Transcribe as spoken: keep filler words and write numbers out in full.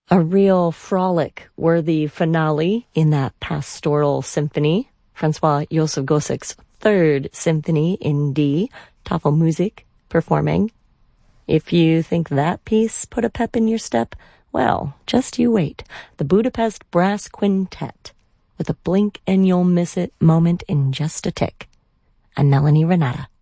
A real frolic-worthy finale in that pastoral symphony, Francois Josef Gosek's Third Symphony in D, Tafelmusik, performing. If you think that piece put a pep in your step, well, just you wait. The Budapest Brass Quintet, with a blink and you'll miss it moment in just a tick. I'm Melanie Renata.